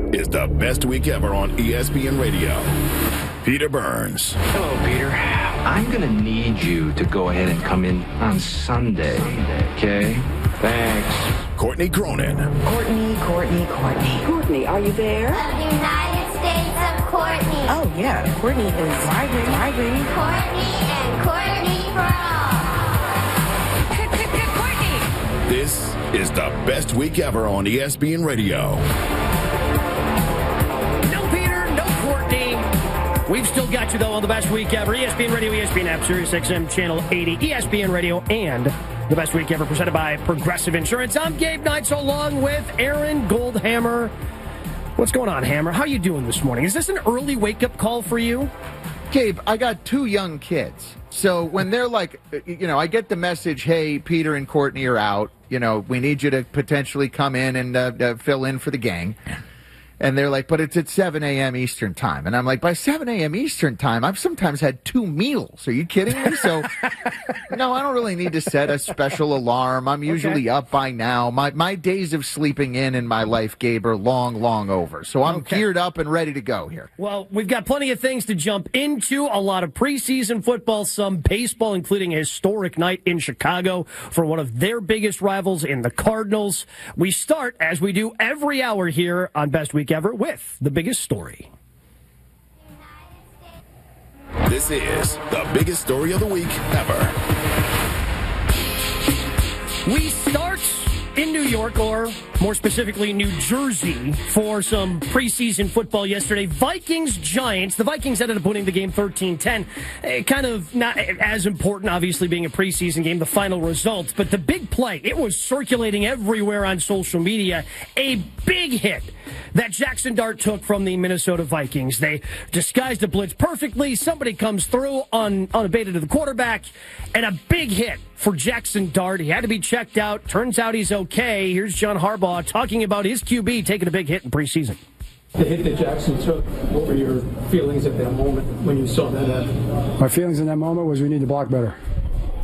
is the best week ever on ESPN Radio. Peter Burns. Hello, Peter. I'm going to need you to go ahead and come in on Sunday, okay? Thanks. Courtney Cronin. Courtney, are you there? The United States of Courtney. Oh, yeah. Courtney is migrating. Courtney and Courtney for all. Courtney. This is the best week ever on ESPN Radio. No Peter, no Courtney. We've still got you, though, on the best week ever. ESPN Radio, ESPN app, Sirius XM, Channel 80, ESPN Radio, and the best week ever presented by Progressive Insurance. I'm Gabe Knights along with Aaron Goldhammer. What's going on, Hammer? How you doing this morning? Is this an early wake-up call for you? Gabe, I got 2 young kids. So when they're like, I get the message, hey, Peter and Courtney are out. We need you to potentially come in and fill in for the gang. And they're like, but it's at 7 a.m. Eastern time. And I'm like, by 7 a.m. Eastern time, I've sometimes had 2 meals. Are you kidding me? So, no, I don't really need to set a special alarm. I'm usually up by now. My days of sleeping in my life, Gabe, are long, long over. So I'm geared up and ready to go here. Well, we've got plenty of things to jump into. A lot of preseason football, some baseball, including a historic night in Chicago for one of their biggest rivals in the Cardinals. We start, as we do every hour here on Best Week Ever, with the biggest story. This is the biggest story of the week ever. We start in New York, or more specifically New Jersey, for some preseason football yesterday. Vikings-Giants. The Vikings ended up winning the game 13-10. Kind of not as important, obviously, being a preseason game, the final result. But the big play, it was circulating everywhere on social media. A big hit that Jackson Dart took from the Minnesota Vikings. They disguised a blitz perfectly. Somebody comes through unabated to the quarterback, and a big hit for Jackson Dart. He had to be checked out. Turns out he's okay. Here's John Harbaugh talking about his QB taking a big hit in preseason. The hit that Jackson took, what were your feelings at that moment when you saw that happen? My feelings in that moment was we need to block better.